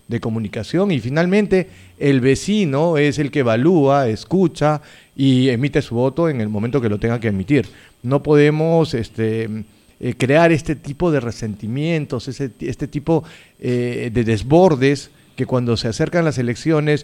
de comunicación, y finalmente el vecino es el que evalúa, escucha y emite su voto en el momento que lo tenga que emitir. No podemos crear este tipo de resentimientos, este tipo de desbordes que cuando se acercan las elecciones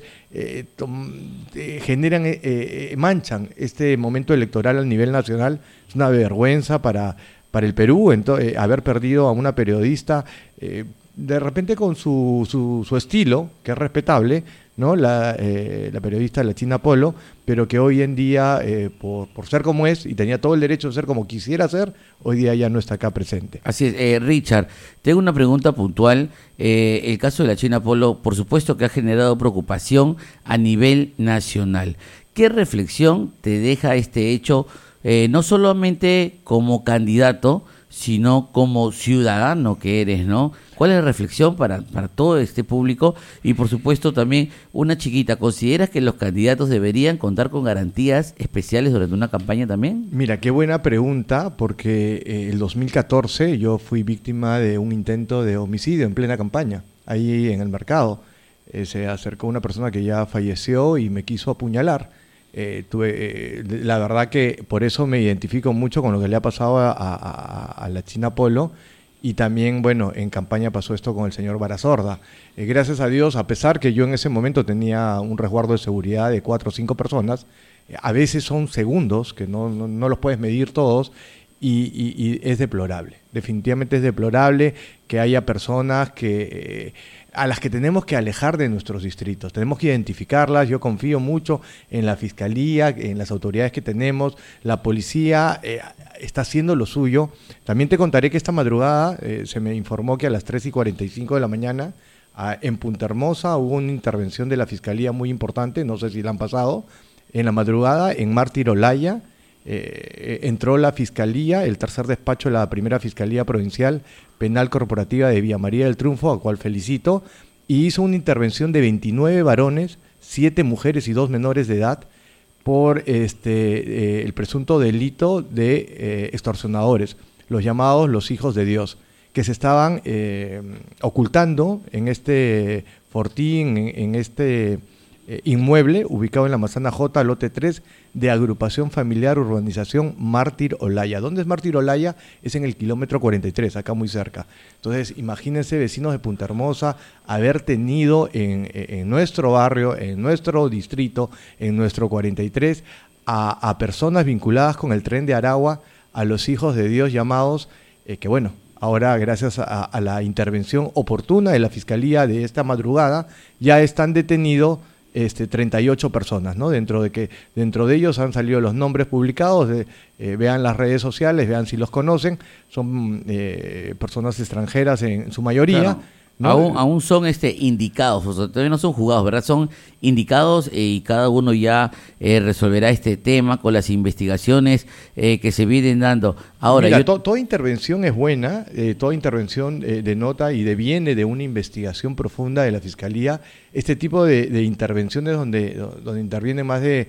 generan, manchan este momento electoral a nivel nacional. Es una vergüenza para el Perú haber perdido a una periodista de repente con su estilo, que es respetable, ¿no? La periodista La China Polo, pero que hoy en día, por ser como es, y tenía todo el derecho de ser como quisiera ser, hoy día ya no está acá presente. Así es. Richard, tengo una pregunta puntual. El caso de La China Polo, por supuesto que ha generado preocupación a nivel nacional. ¿Qué reflexión te deja este hecho, no solamente como candidato, sino como ciudadano que eres, ¿no? ¿Cuál es la reflexión para todo este público? Y por supuesto también una chiquita, ¿consideras que los candidatos deberían contar con garantías especiales durante una campaña también? Mira, qué buena pregunta, porque el 2014 yo fui víctima de un intento de homicidio en plena campaña, ahí en el mercado. Se acercó una persona que ya falleció y me quiso apuñalar. La verdad que por eso me identifico mucho con lo que le ha pasado a La China Polo, y también, bueno, en campaña pasó esto con el señor Barazorda. Gracias a Dios, a pesar que yo en ese momento tenía un resguardo de seguridad de 4 o 5 personas, a veces son segundos que no los puedes medir todos, y es deplorable, definitivamente es deplorable que haya personas a las que tenemos que alejar de nuestros distritos, tenemos que identificarlas. Yo confío mucho en la Fiscalía, en las autoridades que tenemos, la policía está haciendo lo suyo. También te contaré que esta madrugada se me informó que a las 3:45 de la mañana en Punta Hermosa hubo una intervención de la Fiscalía muy importante, no sé si la han pasado, en la madrugada en Mártir Olaya. Entró la Fiscalía, el tercer despacho de la primera Fiscalía Provincial Penal Corporativa de Villa María del Triunfo, a cual felicito, y hizo una intervención de 29 varones, 7 mujeres y 2 menores de edad por el presunto delito de extorsionadores, los llamados los hijos de Dios, que se estaban ocultando en este fortín, en este inmueble ubicado en la Manzana J, lote 3, de Agrupación Familiar Urbanización Mártir Olaya. ¿Dónde es Mártir Olaya? Es en el kilómetro 43, acá muy cerca. Entonces, imagínense, vecinos de Punta Hermosa, haber tenido en nuestro barrio, en nuestro distrito, en nuestro 43, a personas vinculadas con el Tren de Aragua, a los hijos de Dios llamados, que bueno, ahora gracias a la intervención oportuna de la Fiscalía de esta madrugada, ya están detenidos 38 personas, ¿no? Dentro de ellos han salido los nombres publicados, vean las redes sociales, vean si los conocen, son personas extranjeras en su mayoría. Claro. ¿No? Aún son indicados, o sea, todavía no son juzgados, ¿verdad? Son indicados y cada uno ya resolverá este tema con las investigaciones que se vienen dando. Ahora, mira, toda intervención es buena, toda intervención denota y deviene de una investigación profunda de la Fiscalía. Este tipo de intervenciones donde intervienen más de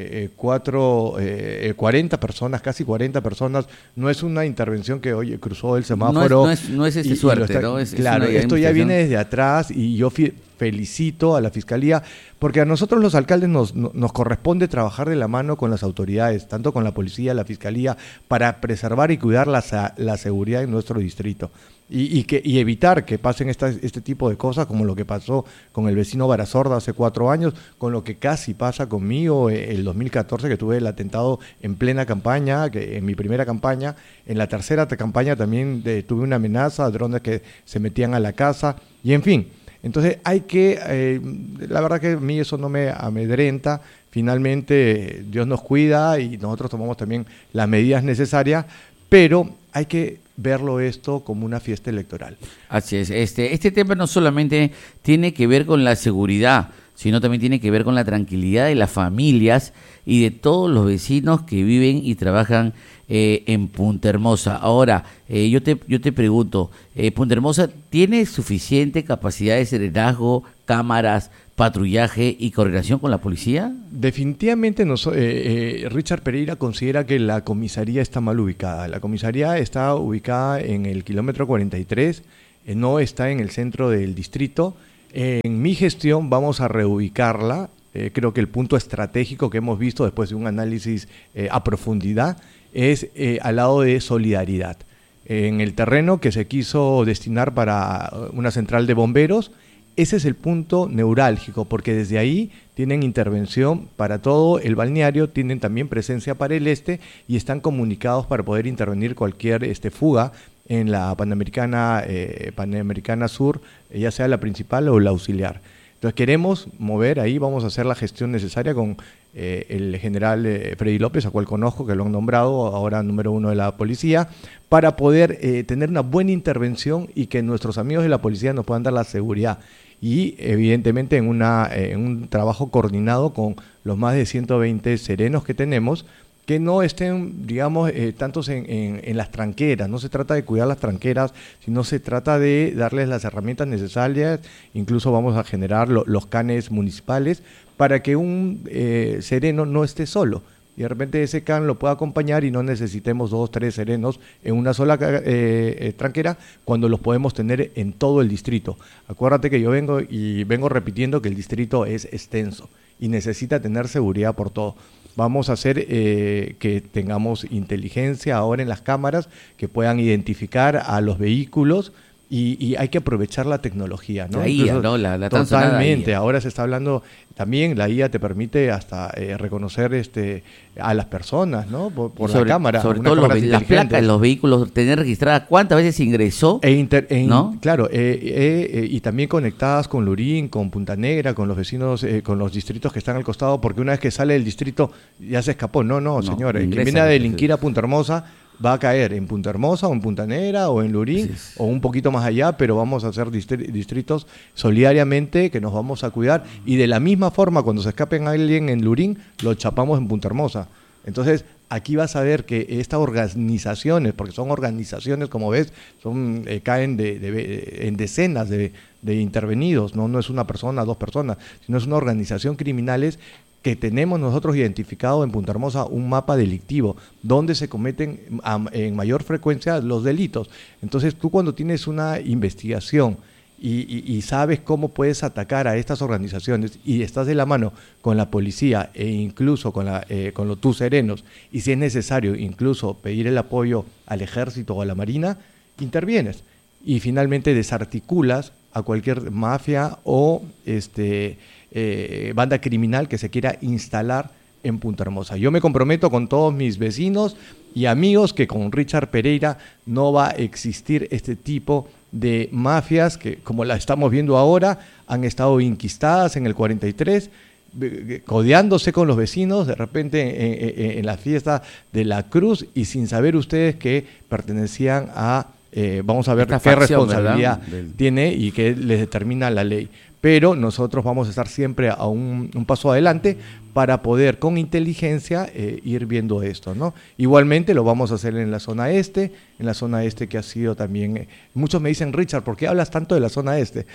40 personas, casi 40 personas, no es una intervención que, oye, cruzó el semáforo. No es suerte, ¿no? Claro, esto ya viene desde atrás, y yo felicito a la Fiscalía, porque a nosotros los alcaldes nos corresponde trabajar de la mano con las autoridades, tanto con la policía, la Fiscalía, para preservar y cuidar la seguridad en nuestro distrito. Y evitar que pasen este tipo de cosas, como lo que pasó con el vecino Barazorda hace 4 años, con lo que casi pasa conmigo el 2014, que tuve el atentado en plena campaña, que en mi primera campaña. En la tercera campaña también tuve una amenaza, drones que se metían a la casa, y en fin. Entonces la verdad que a mí eso no me amedrenta. Finalmente Dios nos cuida y nosotros tomamos también las medidas necesarias, pero hay que verlo esto como una fiesta electoral. Así es. Este tema no solamente tiene que ver con la seguridad, sino también tiene que ver con la tranquilidad de las familias y de todos los vecinos que viven y trabajan en Punta Hermosa. Ahora, yo te pregunto, ¿Punta Hermosa tiene suficiente capacidad de serenazgo, cámaras, patrullaje y coordinación con la policía? Definitivamente Richard Pereira considera que la comisaría está mal ubicada. La comisaría está ubicada en el kilómetro 43, no está en el centro del distrito. En mi gestión vamos a reubicarla. Creo que el punto estratégico que hemos visto después de un análisis a profundidad es al lado de solidaridad. En el terreno que se quiso destinar para una central de bomberos, ese es el punto neurálgico, porque desde ahí tienen intervención para todo el balneario, tienen también presencia para el este y están comunicados para poder intervenir cualquier fuga en la Panamericana Sur, ya sea la principal o la auxiliar. Entonces queremos mover ahí, vamos a hacer la gestión necesaria con el general Freddy López, a cual conozco, que lo han nombrado ahora número 1 de la policía, para poder tener una buena intervención y que nuestros amigos de la policía nos puedan dar la seguridad. Y evidentemente en un trabajo coordinado con los más de 120 serenos que tenemos, que no estén, digamos, tantos en las tranqueras. No se trata de cuidar las tranqueras, sino se trata de darles las herramientas necesarias. Incluso vamos a generar los canes municipales para que un sereno no esté solo. Y de repente ese can lo pueda acompañar y no necesitemos 2 o 3 serenos en una sola tranquera cuando los podemos tener en todo el distrito. Acuérdate que yo vengo repitiendo que el distrito es extenso y necesita tener seguridad por todo. Vamos a hacer que tengamos inteligencia ahora en las cámaras que puedan identificar a los vehículos y hay que aprovechar la tecnología, ¿no? La IA, ¿no? La totalmente. IA. Ahora se está hablando también, la IA te permite hasta reconocer a las personas, ¿no? Por la cámara. Sobre todo las placas de los vehículos, tener registrada cuántas veces ingresó, ¿no? Claro, y también conectadas con Lurín, con Punta Negra, con los vecinos, con los distritos que están al costado, porque una vez que sale del distrito ya se escapó. No, señores, quien viene a delinquir a Punta Hermosa va a caer en Punta Hermosa o en Punta Negra o en Lurín o un poquito más allá, pero vamos a hacer distritos solidariamente que nos vamos a cuidar y de la misma forma cuando se escapen a alguien en Lurín lo chapamos en Punta Hermosa. Entonces aquí vas a ver que estas organizaciones, porque son organizaciones como ves, caen en decenas de intervenidos, no es una persona, 2 personas, sino es una organización criminales que tenemos nosotros identificado en Punta Hermosa un mapa delictivo donde se cometen en mayor frecuencia los delitos. Entonces tú cuando tienes una investigación y sabes cómo puedes atacar a estas organizaciones y estás de la mano con la policía e incluso con tus serenos y si es necesario incluso pedir el apoyo al ejército o a la marina, intervienes y finalmente desarticulas a cualquier mafia o banda criminal que se quiera instalar en Punta Hermosa. Yo me comprometo con todos mis vecinos y amigos que con Richard Pereira no va a existir este tipo de mafias que, como la estamos viendo ahora, han estado inquistadas en el 43, codeándose con los vecinos, de repente en la fiesta de la Cruz y sin saber ustedes que pertenecían a, vamos a ver qué responsabilidad tiene y qué les determina la ley. Pero nosotros vamos a estar siempre a un paso adelante para poder con inteligencia ir viendo esto, ¿no? Igualmente lo vamos a hacer en la zona este que ha sido también, muchos me dicen, Richard, ¿por qué hablas tanto de la zona este?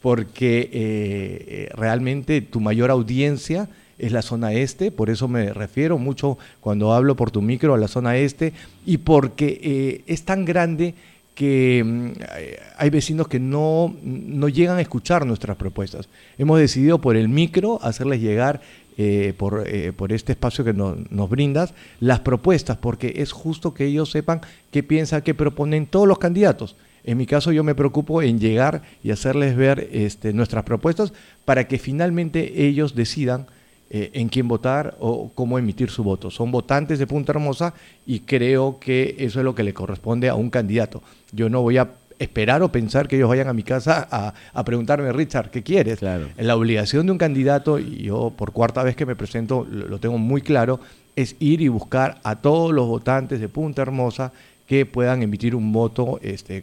Porque realmente tu mayor audiencia es la zona este, por eso me refiero mucho cuando hablo por tu micro a la zona este y porque es tan grande que hay vecinos que no llegan a escuchar nuestras propuestas. Hemos decidido por el micro hacerles llegar por este espacio que nos brindas las propuestas, porque es justo que ellos sepan qué piensan, qué proponen todos los candidatos. En mi caso yo me preocupo en llegar y hacerles ver nuestras propuestas para que finalmente ellos decidan en quién votar o cómo emitir su voto. Son votantes de Punta Hermosa y creo que eso es lo que le corresponde a un candidato. Yo no voy a esperar o pensar que ellos vayan a mi casa a preguntarme, Richard, ¿qué quieres? Claro. La obligación de un candidato, y yo por 4ª vez que me presento lo tengo muy claro, es ir y buscar a todos los votantes de Punta Hermosa que puedan emitir un voto,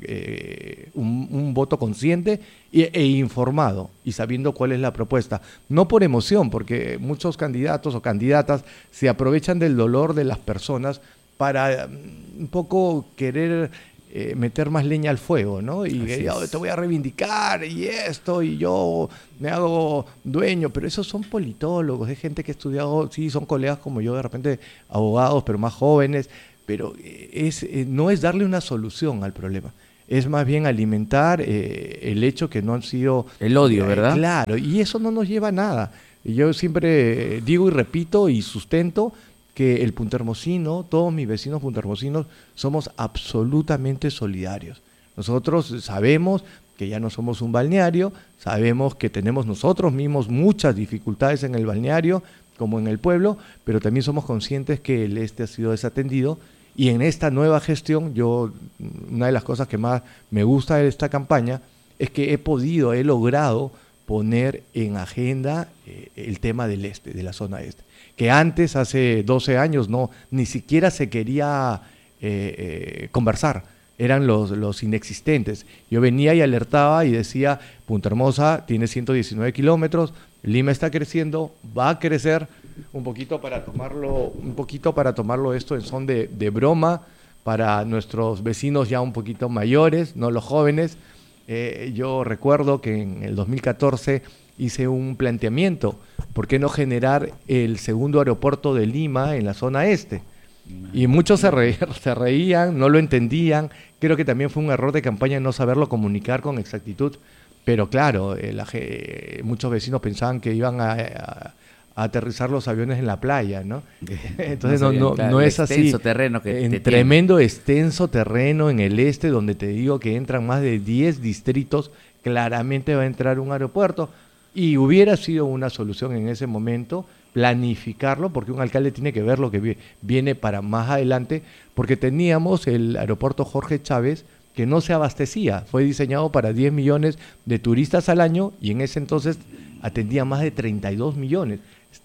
un voto consciente e informado y sabiendo cuál es la propuesta. No por emoción, porque muchos candidatos o candidatas se aprovechan del dolor de las personas para un poco querer meter más leña al fuego, ¿no? Y te voy a reivindicar y esto, y yo me hago dueño, pero esos son politólogos, es gente que ha estudiado, sí, son colegas como yo, de repente abogados, pero más jóvenes, pero no es darle una solución al problema. es más bien alimentar el hecho que no han sido... El odio, ¿verdad? Claro, y eso no nos lleva a nada. Yo siempre digo y repito y sustento que el puntahermosino, todos mis vecinos puntahermosinos, somos absolutamente solidarios. Nosotros sabemos que ya no somos un balneario, sabemos que tenemos nosotros mismos muchas dificultades en el balneario, como en el pueblo, pero también somos conscientes que el este ha sido desatendido, y en esta nueva gestión, una de las cosas que más me gusta de esta campaña es que he logrado poner en agenda el tema del este, de la zona este, que antes, hace 12 años, ni siquiera se quería conversar, eran los inexistentes. Yo venía y alertaba y decía, Punta Hermosa tiene 119 kilómetros, Lima está creciendo, va a crecer, un poquito para tomarlo esto en son de broma para nuestros vecinos ya un poquito mayores, no los jóvenes. Yo recuerdo que en el 2014 hice un planteamiento, ¿por qué no generar el segundo aeropuerto de Lima en la zona este? Y muchos se reían, no lo entendían. Creo que también fue un error de campaña no saberlo comunicar con exactitud, pero claro, muchos vecinos pensaban que iban a aterrizar los aviones en la playa, ¿no? Entonces no es así. Terreno Tremendo extenso terreno en el este, donde te digo que entran más de 10 distritos, claramente va a entrar un aeropuerto, y hubiera sido una solución en ese momento planificarlo, porque un alcalde tiene que ver lo que viene para más adelante, porque teníamos el aeropuerto Jorge Chávez, que no se abastecía, fue diseñado para 10 millones de turistas al año, y en ese entonces atendía más de 32 millones.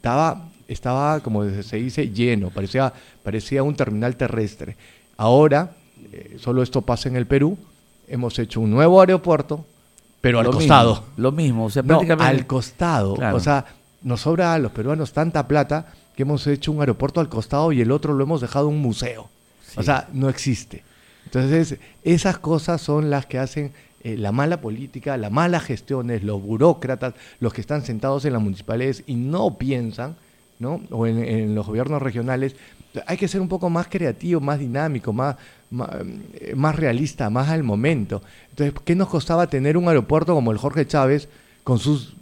Estaba, como se dice, lleno, parecía un terminal terrestre. Ahora, solo esto pasa en el Perú, hemos hecho un nuevo aeropuerto, pero al costado. Lo mismo, o sea, prácticamente... al costado, claro. O sea, nos sobra a los peruanos tanta plata que hemos hecho un aeropuerto al costado y el otro lo hemos dejado un museo. Sí. O sea, no existe. Entonces, esas cosas son las que hacen la mala política, la mala gestión, los burócratas, los que están sentados en las municipalidades y no piensan, ¿no? O en los gobiernos regionales. Hay que ser un poco más creativo, más dinámico, más realista, más al momento. Entonces, ¿qué nos costaba tener un aeropuerto como el Jorge Chávez con sus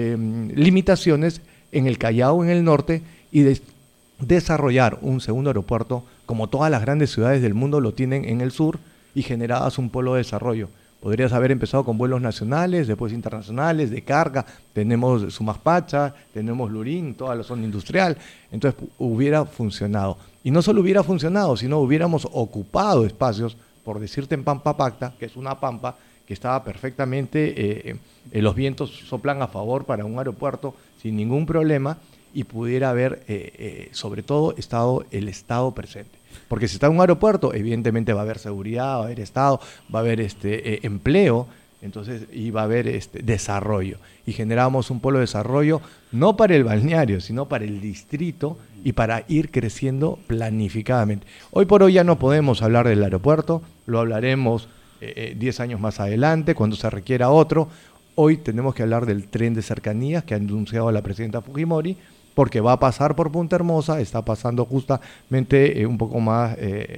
limitaciones en el Callao, en el norte, y desarrollar un segundo aeropuerto como todas las grandes ciudades del mundo lo tienen en el sur, y generabas un polo de desarrollo? Podrías haber empezado con vuelos nacionales, después internacionales, de carga. Tenemos Sumacpacha, tenemos Lurín, toda la zona industrial. Entonces hubiera funcionado. Y no solo hubiera funcionado, sino hubiéramos ocupado espacios, por decirte, en Pampa Pacta, que es una pampa que estaba perfectamente, los vientos soplan a favor para un aeropuerto sin ningún problema, y pudiera haber, sobre todo, estado el Estado presente. Porque si está en un aeropuerto, evidentemente va a haber seguridad, va a haber Estado, va a haber empleo, entonces, y va a haber desarrollo. Y generamos un polo de desarrollo, no para el balneario, sino para el distrito, y para ir creciendo planificadamente. Hoy por hoy ya no podemos hablar del aeropuerto, lo hablaremos 10 años más adelante, cuando se requiera otro. Hoy tenemos que hablar del tren de cercanías que ha anunciado la presidenta Fujimori, porque va a pasar por Punta Hermosa, está pasando justamente un poco más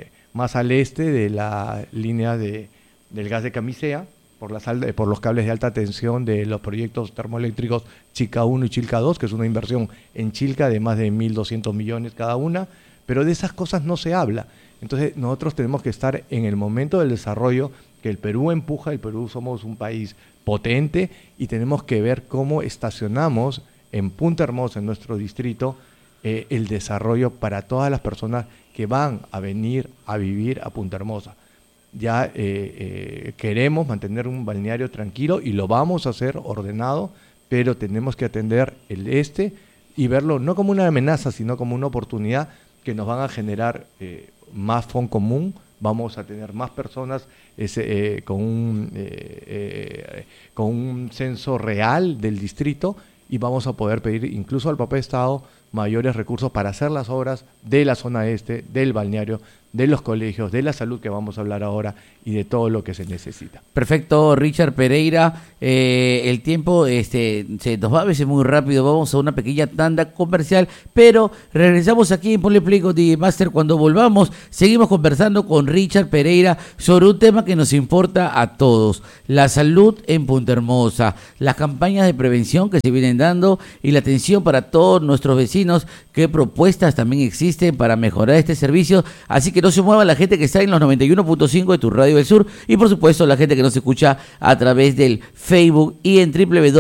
al este de la línea del gas de Camisea, por los cables de alta tensión de los proyectos termoeléctricos Chilca 1 y Chilca 2, que es una inversión en Chilca de más de 1.200 millones cada una, pero de esas cosas no se habla. Entonces nosotros tenemos que estar en el momento del desarrollo que el Perú empuja. El Perú somos un país potente y tenemos que ver cómo estacionamos en Punta Hermosa, en nuestro distrito, el desarrollo para todas las personas que van a venir a vivir a Punta Hermosa. Ya queremos mantener un balneario tranquilo y lo vamos a hacer ordenado, pero tenemos que atender el este y verlo no como una amenaza, sino como una oportunidad que nos van a generar más fondo común. Vamos a tener más personas con un censo real del distrito, y vamos a poder pedir incluso al Papá Estado mayores recursos para hacer las obras de la zona este, del balneario de los colegios, de la salud que vamos a hablar ahora y de todo lo que se necesita. Perfecto, Richard Pereira. El tiempo se nos va a veces muy rápido. Vamos a una pequeña tanda comercial, pero regresamos aquí en Ponle Play con DJ Master. Cuando volvamos, seguimos conversando con Richard Pereira sobre un tema que nos importa a todos: la salud en Punta Hermosa, las campañas de prevención que se vienen dando y la atención para todos nuestros vecinos. Qué propuestas también existen para mejorar este servicio. Así que no se mueva la gente que está en los 91.5 de tu Radio del Sur, y por supuesto la gente que nos escucha a través del Facebook y en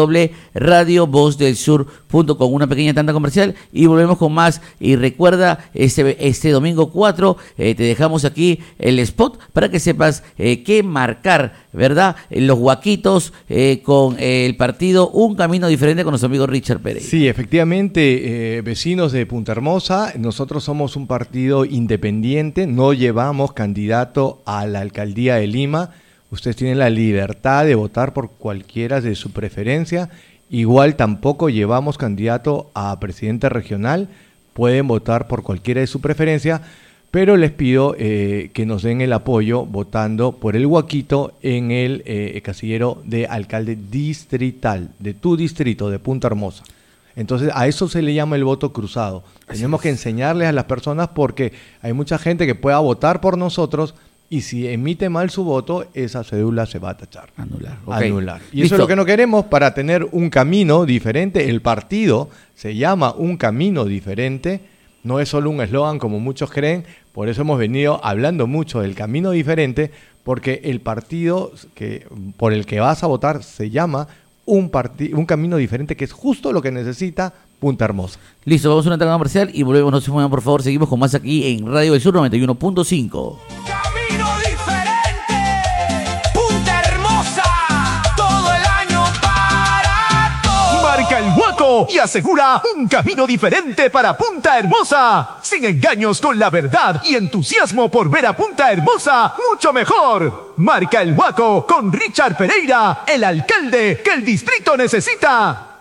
www.radiovozdelsur.com. Una pequeña tanda comercial y volvemos con más. Y recuerda, este domingo 4 te dejamos aquí el spot para que sepas qué marcar, ¿verdad? Los Huaquitos con el partido Un Camino Diferente con nuestro amigo Richard Pereira. Sí, efectivamente, vecinos de Punta Hermosa, nosotros somos un partido independiente, no llevamos candidato a la alcaldía de Lima. Ustedes tienen la libertad de votar por cualquiera de su preferencia. Igual tampoco llevamos candidato a presidente regional, pueden votar por cualquiera de su preferencia, pero les pido que nos den el apoyo votando por el Huaquito en el casillero de alcalde distrital, de tu distrito, de Punta Hermosa. Entonces a eso se le llama el voto cruzado. Tenemos que enseñarles a las personas, porque hay mucha gente que pueda votar por nosotros y si emite mal su voto, esa cédula se va a tachar. Anular. Okay. Anular. Y eso es lo que no queremos para tener un camino diferente. El partido se llama Un Camino Diferente. No es solo un eslogan como muchos creen. Por eso hemos venido hablando mucho del camino diferente, porque el partido por el que vas a votar se llama un camino diferente, que es justo lo que necesita Punta Hermosa. Listo, vamos a una tanda comercial y volvemos. No se muevan, por favor. Seguimos con más aquí en Radio del Sur 91.5. Camino diferente, Punta Hermosa, todo el año para todos. Marca el Huaco y asegura un camino diferente para Punta Hermosa. Sin engaños, con la verdad y entusiasmo por ver a Punta Hermosa mucho mejor. Marca el Huaco con Richard Pereira, el alcalde que el distrito necesita.